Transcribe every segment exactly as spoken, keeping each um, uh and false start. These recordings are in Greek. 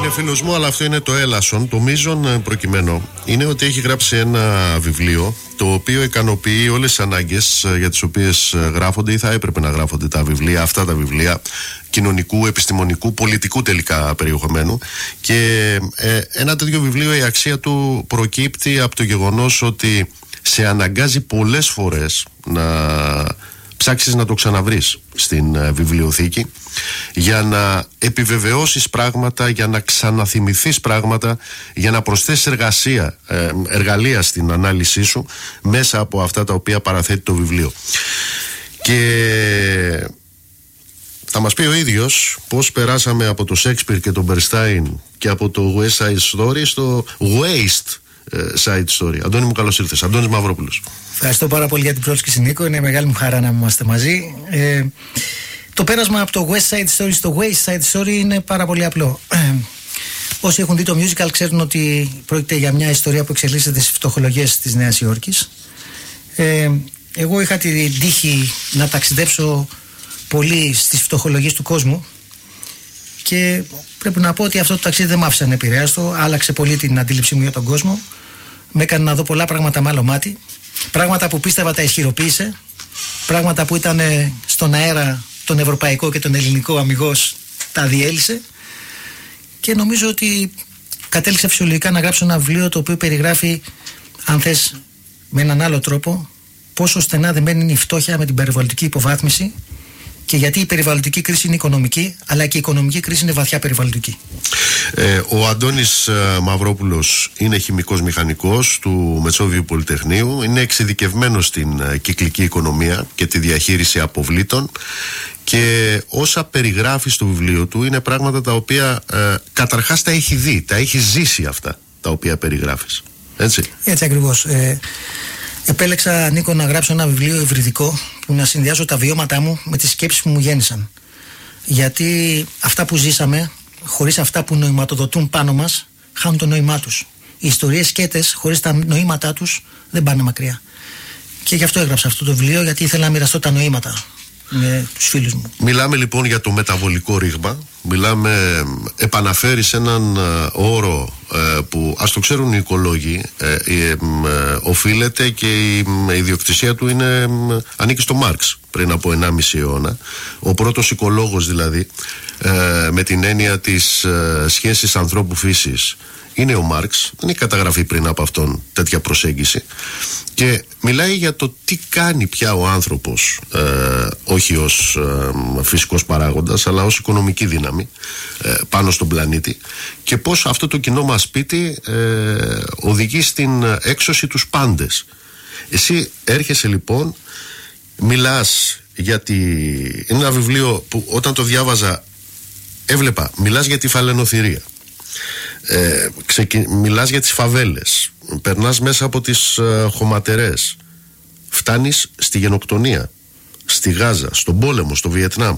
είναι φίλος μου, αλλά αυτό είναι το έλασον. Το μείζον προκειμένου είναι ότι έχει γράψει ένα βιβλίο το οποίο ικανοποιεί όλες τις ανάγκες για τις οποίες γράφονται ή θα έπρεπε να γράφονται τα βιβλία, αυτά τα βιβλία κοινωνικού, επιστημονικού, πολιτικού τελικά περιεχομένου. Και ε, ένα τέτοιο βιβλίο, η αξία του προκύπτει από το γεγονός ότι σε αναγκάζει πολλές φορές να ψάξεις να το ξαναβρεις στην ε, βιβλιοθήκη, για να επιβεβαιώσεις πράγματα, για να ξαναθυμηθείς πράγματα, για να προσθέσεις εργασία, ε, εργαλεία στην ανάλυση σου μέσα από αυτά τα οποία παραθέτει το βιβλίο. Και θα μας πει ο ίδιος πώς περάσαμε από το Shakespeare και τον Bernstein και από το West Side Story στο Waste Side Story. Αντώνη μου, καλώς ήρθες. Αντώνης Μαυρόπουλος. Ευχαριστώ πάρα πολύ για την πρόσκληση, Νίκο. Είναι μεγάλη μου χαρά να είμαστε μαζί. Ε, το πέρασμα από το West Side Story στο Waste Side Story είναι πάρα πολύ απλό. Ε, όσοι έχουν δει το musical ξέρουν ότι πρόκειται για μια ιστορία που εξελίσσεται στις φτωχολογίες της Νέας Υόρκης. Ε, εγώ είχα την τύχη να ταξιδέψω πολύ στις φτωχολογίες του κόσμου και πρέπει να πω ότι αυτό το ταξίδι δεν μ' άφησε ανεπηρέαστο. Άλλαξε πολύ την αντίληψή μου για τον κόσμο. Με έκανε να δω πολλά πράγματα με άλλο μάτι. Πράγματα που πίστευα τα ισχυροποίησε. Πράγματα που ήταν στον αέρα τον ευρωπαϊκό και τον ελληνικό αμιγώς τα διέλυσε. Και νομίζω ότι κατέληξα φυσιολογικά να γράψω ένα βιβλίο το οποίο περιγράφει, αν θες με έναν άλλο τρόπο, πόσο στενά δεμένη είναι η φτώχεια με την περιβαλλοντική υποβάθμιση. Και γιατί η περιβαλλοντική κρίση είναι οικονομική, αλλά και η οικονομική κρίση είναι βαθιά περιβαλλοντική. Ε, ο Αντώνης ε, Μαυρόπουλος είναι χημικός μηχανικός του Μεσόβιου Πολυτεχνείου. Είναι εξειδικευμένος στην ε, κυκλική οικονομία και τη διαχείριση αποβλήτων. Και όσα περιγράφει στο βιβλίο του είναι πράγματα τα οποία ε, καταρχάς τα έχει δει, τα έχει ζήσει αυτά τα οποία περιγράφεις. Έτσι. Έτσι ακριβώς. Ε, Επέλεξα, Νίκο, να γράψω ένα βιβλίο υβριδικό που να συνδυάζω τα βιώματά μου με τις σκέψεις που μου γέννησαν. Γιατί αυτά που ζήσαμε, χωρίς αυτά που νοηματοδοτούν πάνω μας, χάνουν το νόημά τους. Οι ιστορίες σκέτες, χωρίς τα νοήματά τους, δεν πάνε μακριά. Και γι' αυτό έγραψα αυτό το βιβλίο, γιατί ήθελα να μοιραστώ τα νοήματα με τους φίλους μου. Μιλάμε λοιπόν για το μεταβολικό ρήγμα. Μιλάμε, επαναφέρεις έναν ε, όρο ε, που ας το ξέρουν οι οικολόγοι, ε, ε, ε, οφείλεται και η ε, ιδιοκτησία του είναι, ε, ανήκει στο Μάρξ πριν από ενάμιση αιώνα. Ο πρώτος οικολόγος δηλαδή, ε, με την έννοια της ε, σχέσης ανθρώπου φύσης, είναι ο Μάρξ. Δεν έχει καταγραφεί πριν από αυτόν τέτοια προσέγγιση. Και μιλάει για το τι κάνει πια ο άνθρωπος, ε, όχι ως ε, φυσικός παράγοντας, αλλά ως οικονομική δύναμη ε, πάνω στον πλανήτη, και πώς αυτό το κοινό μας σπίτι ε, οδηγεί στην έξωση τους πάντες. Εσύ έρχεσαι λοιπόν, μιλάς για τη... είναι ένα βιβλίο που όταν το διάβαζα έβλεπα, μιλάς για τη φαλαινοθυρία. Ε, ξεκι... Μιλάς για τις φαβέλες, περνάς μέσα από τις ε, χωματερές, φτάνεις στη γενοκτονία, στη Γάζα, στον πόλεμο, στο Βιετνάμ.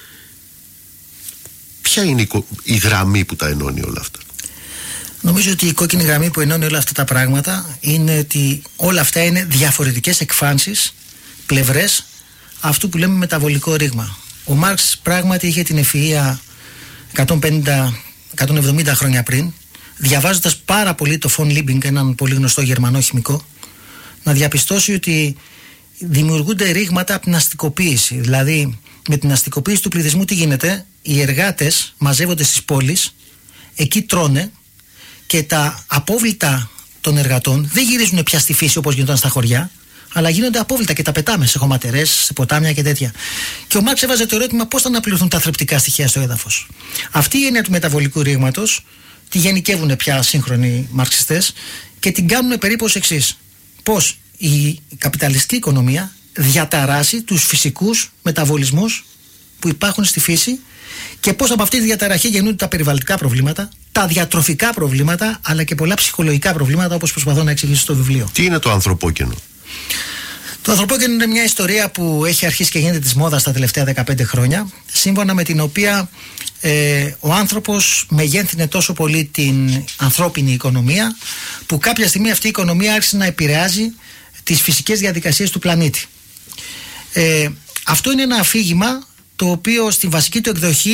Ποια είναι η, η γραμμή που τα ενώνει όλα αυτά? Νομίζω ότι η κόκκινη γραμμή που ενώνει όλα αυτά τα πράγματα είναι ότι όλα αυτά είναι διαφορετικές εκφάνσεις, πλευρές αυτού που λέμε μεταβολικό ρήγμα. Ο Μάρξ πράγματι είχε την ευφυΐα εκατόν πενήντα εκατόν εβδομήντα χρόνια πριν, διαβάζοντας πάρα πολύ το Φον Λίμπινγκ, έναν πολύ γνωστό Γερμανό χημικό, να διαπιστώσει ότι δημιουργούνται ρήγματα από την αστικοποίηση. Δηλαδή, με την αστικοποίηση του πληθυσμού τι γίνεται? Οι εργάτες μαζεύονται στις πόλεις, εκεί τρώνε και τα απόβλητα των εργατών δεν γυρίζουν πια στη φύση όπως γινόταν στα χωριά, αλλά γίνονται απόβλητα και τα πετάμε σε χωματερές, σε ποτάμια και τέτοια. Και ο Μάρξ έβαζε το ερώτημα πώς θα αναπληρωθούν τα θρεπτικά στοιχεία στο έδαφος. Αυτή η έννοια του μεταβολικού ρήγματος τη γενικεύουν πια σύγχρονοι μαρξιστές και την κάνουν περίπου ως εξής. Πώς η καπιταλιστική οικονομία διαταράσει τους φυσικούς μεταβολισμούς που υπάρχουν στη φύση και πώς από αυτή τη διαταραχή γεννούνται τα περιβαλλοντικά προβλήματα, τα διατροφικά προβλήματα, αλλά και πολλά ψυχολογικά προβλήματα, όπως προσπαθώ να εξηγήσω στο βιβλίο. Τι είναι το ανθρωπόκαινο? Το ανθρωπόκαινο είναι μια ιστορία που έχει αρχίσει και γίνεται της μόδας τα τελευταία δεκαπέντε χρόνια, σύμφωνα με την οποία ε, ο άνθρωπος μεγένθινε τόσο πολύ την ανθρώπινη οικονομία, που κάποια στιγμή αυτή η οικονομία άρχισε να επηρεάζει τις φυσικές διαδικασίες του πλανήτη. Ε, αυτό είναι ένα αφήγημα το οποίο στη βασική του εκδοχή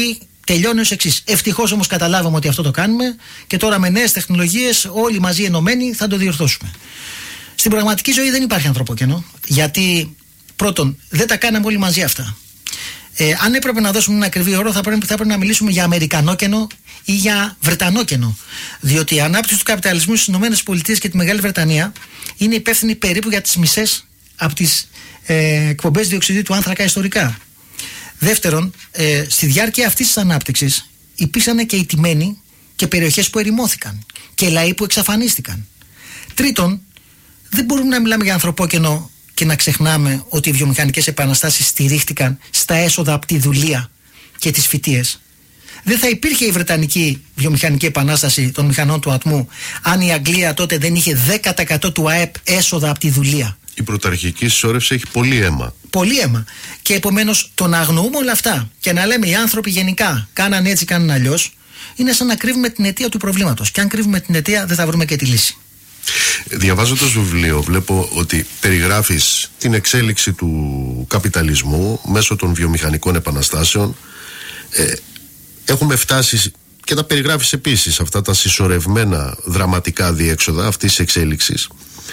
τελειώνει ως εξής. Ευτυχώς όμως καταλάβαμε ότι αυτό το κάνουμε και τώρα με νέες τεχνολογίες όλοι μαζί ενωμένοι θα το διορθώσουμε. Στην πραγματική ζωή δεν υπάρχει ανθρωπόκαινο, γιατί πρώτον δεν τα κάναμε όλοι μαζί αυτά. Ε, αν έπρεπε να δώσουμε ένα ακριβή όρο, θα πρέπει, θα πρέπει να μιλήσουμε για Αμερικανόκαινο ή για Βρετανόκαινο. Διότι η ανάπτυξη του καπιταλισμού στις ΗΠΑ και τη Μεγάλη Βρετανία είναι υπεύθυνη περίπου για τις μισές από τις ε, εκπομπές διοξιδίου του άνθρακα ιστορικά. Δεύτερον, ε, στη διάρκεια αυτής της ανάπτυξης υπήρξαν και ηττημένοι και περιοχές που ερημώθηκαν και λαοί που εξαφανίστηκαν. Τρίτον, δεν μπορούμε να μιλάμε για ανθρωπόκαινο και να ξεχνάμε ότι οι βιομηχανικές επαναστάσεις στηρίχτηκαν στα έσοδα από τη δουλεία και τις φυτίες. Δεν θα υπήρχε η Βρετανική βιομηχανική επανάσταση των μηχανών του ατμού αν η Αγγλία τότε δεν είχε δέκα τοις εκατό του ΑΕΠ έσοδα από τη δουλεία. Η πρωταρχική συσσόρευση έχει πολύ αίμα. Πολύ αίμα. Και επομένως το να αγνοούμε όλα αυτά και να λέμε οι άνθρωποι γενικά κάνανε έτσι, κάνανε αλλιώς, είναι σαν να κρύβουμε την αιτία του προβλήματος. Και αν κρύβουμε την αιτία, δεν θα βρούμε και τη λύση. Διαβάζοντας το βιβλίο, βλέπω ότι περιγράφεις την εξέλιξη του καπιταλισμού μέσω των βιομηχανικών επαναστάσεων. Ε, έχουμε φτάσει και τα περιγράφεις επίσης αυτά τα συσσωρευμένα δραματικά διέξοδα αυτής της εξέλιξης.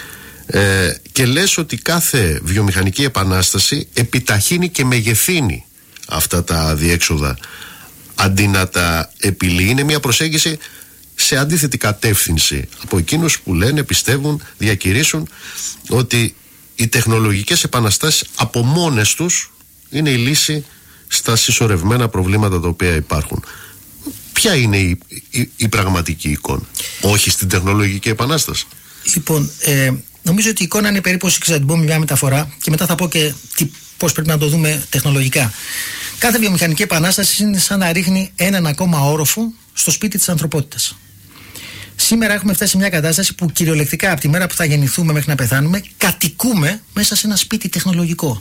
Ε, και λες ότι κάθε βιομηχανική επανάσταση επιταχύνει και μεγεθύνει αυτά τα διέξοδα αντί να τα επιλύει. Είναι μια προσέγγιση σε αντίθετη κατεύθυνση από εκείνους που λένε, πιστεύουν, διακηρύσουν ότι οι τεχνολογικές επαναστάσεις από μόνες τους είναι η λύση στα συσσωρευμένα προβλήματα τα οποία υπάρχουν. Ποια είναι η, η, η πραγματική εικόνα? Όχι στην τεχνολογική επανάσταση. Λοιπόν, ε, νομίζω ότι η εικόνα είναι περίπου ως εξής, μια μεταφορά και μετά θα πω και τι, πώς πρέπει να το δούμε τεχνολογικά. Κάθε βιομηχανική επανάσταση είναι σαν να ρίχνει έναν ακόμα όροφο στο σπίτι της ανθρωπότητας. Σήμερα έχουμε φτάσει σε μια κατάσταση που κυριολεκτικά από τη μέρα που θα γεννηθούμε μέχρι να πεθάνουμε κατοικούμε μέσα σε ένα σπίτι τεχνολογικό.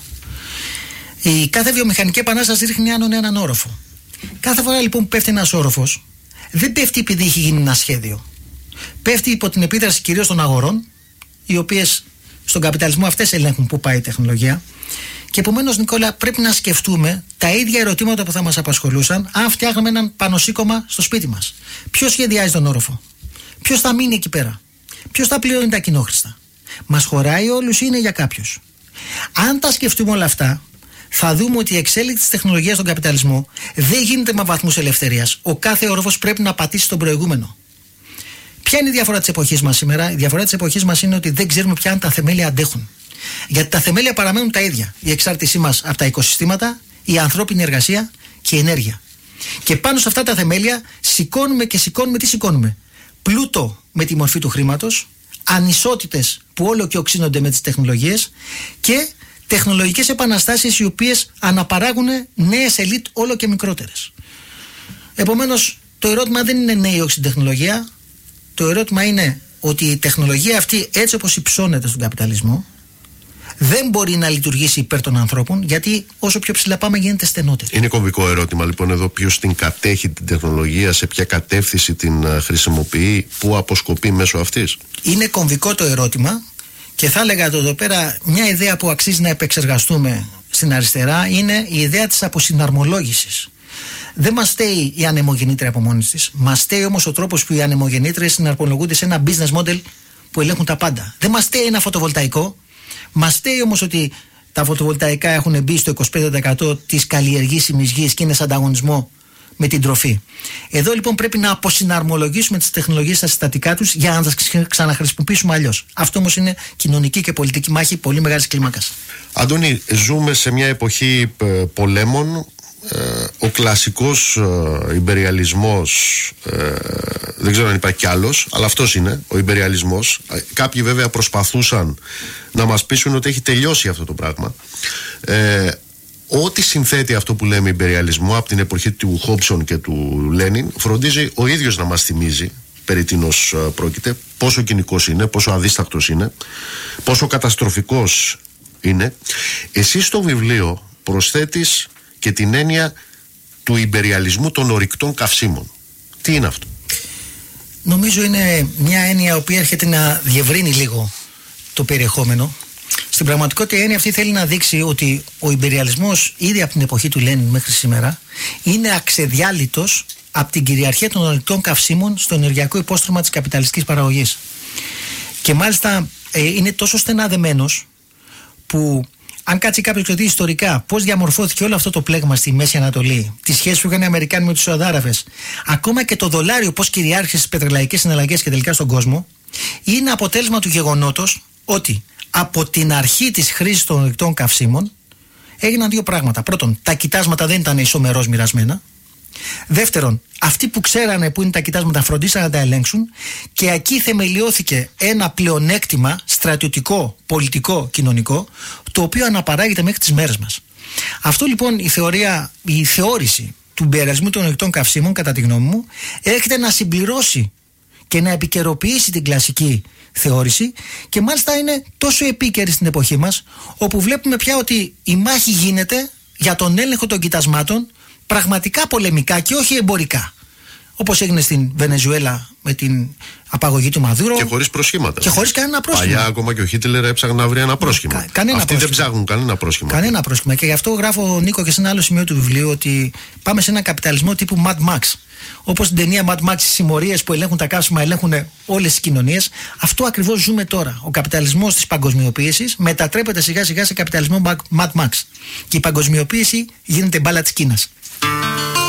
Η κάθε βιομηχανική επανάσταση ρίχνει άλλον έναν όροφο. Κάθε φορά λοιπόν που πέφτει ένας όροφος, δεν πέφτει επειδή έχει γίνει ένα σχέδιο. Πέφτει υπό την επίδραση κυρίως των αγορών, οι οποίες στον καπιταλισμό αυτές ελέγχουν πού πάει η τεχνολογία. Και επομένως, Νικόλα, πρέπει να σκεφτούμε τα ίδια ερωτήματα που θα μας απασχολούσαν αν φτιάχναμε έναν πανωσύκωμα στο σπίτι μας. Ποιος σχεδιάζει τον όροφο? Ποιος θα μείνει εκεί πέρα? Ποιος θα πληρώνει τα κοινόχρηστα? Μας χωράει όλους ή είναι για κάποιους? Αν τα σκεφτούμε όλα αυτά, θα δούμε ότι η εξέλιξη της τεχνολογίας στον καπιταλισμό δεν γίνεται με βαθμούς ελευθερίας. Ο κάθε όροφος πρέπει να πατήσει τον προηγούμενο. Ποια είναι η διαφορά της εποχής μας σήμερα? Η διαφορά της εποχής μας είναι ότι δεν ξέρουμε πια αν τα θεμέλια αντέχουν. Γιατί τα θεμέλια παραμένουν τα ίδια. Η εξάρτησή μας από τα οικοσυστήματα, η ανθρώπινη εργασία και η ενέργεια. Και πάνω σε αυτά τα θεμέλια σηκώνουμε και σηκώνουμε τι σηκώνουμε? Πλούτο με τη μορφή του χρήματος, ανισότητες που όλο και οξύνονται με τις τεχνολογίες και τεχνολογικές επαναστάσεις οι οποίες αναπαράγουν νέες ελίτ όλο και μικρότερες. Επομένως, το ερώτημα δεν είναι ναι ή όχι στην τεχνολογία. Το ερώτημα είναι ότι η τεχνολογία αυτή, έτσι όπως υψώνεται στον καπιταλισμό, δεν μπορεί να λειτουργήσει υπέρ των ανθρώπων, γιατί όσο πιο ψηλά πάμε γίνεται στενότερη. Είναι κομβικό ερώτημα λοιπόν εδώ ποιος την κατέχει την τεχνολογία, σε ποια κατεύθυνση την χρησιμοποιεί, πού αποσκοπεί μέσω αυτής. Είναι κομβικό το ερώτημα και θα έλεγα εδώ πέρα μια ιδέα που αξίζει να επεξεργαστούμε στην αριστερά είναι η ιδέα της αποσυναρμολόγησης. Δεν μας στέει η ανεμογεννήτρια από μόνη της. Μας στέει όμως ο τρόπος που οι ανεμογεννήτριες συναρμολογούνται σε ένα business model που ελέγχουν τα πάντα. Δεν μας στέει ένα φωτοβολταϊκό. Μας στέει όμως ότι τα φωτοβολταϊκά έχουν μπει στο είκοσι πέντε τοις εκατό της καλλιεργήσιμης γης και είναι σε ανταγωνισμό με την τροφή. Εδώ λοιπόν πρέπει να αποσυναρμολογήσουμε τις τεχνολογίες στα συστατικά τους για να τις ξαναχρησιμοποιήσουμε αλλιώς. Αυτό όμως είναι κοινωνική και πολιτική μάχη πολύ μεγάλης κλίμακας. Αντώνη, ζούμε σε μια εποχή πολέμων. Ο κλασικός ιμπεριαλισμός, δεν ξέρω αν υπάρχει κι άλλος, αλλά αυτός είναι ο ιμπεριαλισμός. Κάποιοι βέβαια προσπαθούσαν να μας πείσουν ότι έχει τελειώσει αυτό το πράγμα. ε, Ό,τι συνθέτει αυτό που λέμε ιμπεριαλισμό από την εποχή του Χόμπσον και του Λένιν, φροντίζει ο ίδιος να μας θυμίζει περί τίνος πρόκειται, πόσο κοινικός είναι, πόσο αδίστακτος είναι, πόσο καταστροφικός είναι. Εσύ στο βιβλίο προσθέτεις και την έννοια του ιμπεριαλισμού των ορυκτών καυσίμων. Τι είναι αυτό? Νομίζω είναι μια έννοια η οποία έρχεται να διευρύνει λίγο το περιεχόμενο. Στην πραγματικότητα η έννοια αυτή θέλει να δείξει ότι ο ιμπεριαλισμός ήδη από την εποχή του Λένιν μέχρι σήμερα είναι αξεδιάλυτος από την κυριαρχία των ορυκτών καυσίμων στο ενεργειακό υπόστρωμα της καπιταλιστικής παραγωγής. Και μάλιστα ε, είναι τόσο στενά δεμένος που αν κάτσει κάποιος και δει ιστορικά πώς διαμορφώθηκε όλο αυτό το πλέγμα στη Μέση Ανατολή, τις σχέσεις που είχαν οι Αμερικάνοι με τους Σαουδάραβες, ακόμα και το δολάριο πώς κυριάρχησε στις πετρελαϊκές συναλλαγές και τελικά στον κόσμο, είναι αποτέλεσμα του γεγονότος ότι από την αρχή της χρήσης των ορυκτών καυσίμων έγιναν δύο πράγματα. Πρώτον, τα κοιτάσματα δεν ήταν ισομερώς μοιρασμένα. Δεύτερον, αυτοί που ξέρανε που είναι τα κοιτάσματα φροντίσαν να τα ελέγξουν και εκεί θεμελιώθηκε ένα πλεονέκτημα στρατιωτικό, πολιτικό, κοινωνικό, το οποίο αναπαράγεται μέχρι τις μέρες μας. Αυτό λοιπόν η θεωρία, η θεώρηση του ιμπεριαλισμού των ορυκτών καυσίμων, κατά τη γνώμη μου, έρχεται να συμπληρώσει και να επικαιροποιήσει την κλασική θεώρηση και μάλιστα είναι τόσο επίκαιρη στην εποχή μας, όπου βλέπουμε πια ότι η μάχη γίνεται για τον έλεγχο των κοιτασμάτων πραγματικά πολεμικά και όχι εμπορικά. Όπως έγινε στην Βενεζουέλα με την απαγωγή του Μαδούρο. Και χωρίς προσχήματα. Και χωρίς κανένα πρόσχημα. Παλιά ακόμα και ο Χίτλερ έψαχνε να βρει ένα πρόσχημα. Κα, κανένα Αυτοί πρόσχημα. Δεν ψάχνουν κανένα πρόσχημα. Κανένα πρόσχημα. Και γι' αυτό γράφω, Νίκο, και σε ένα άλλο σημείο του βιβλίου ότι πάμε σε ένα καπιταλισμό τύπου Mad Max. Όπως στην ταινία Mad Max, οι συμμορίες που ελέγχουν τα καύσιμα ελέγχουν όλες τις κοινωνίες. Αυτό ακριβώς ζούμε τώρα. Ο καπιταλισμός της παγκοσμιοποίησης μετατρέπεται σιγά σιγά σε καπιταλισμό Mad Max. Και η παγκοσμιοποίηση γίνεται μπάλα της Κίνας.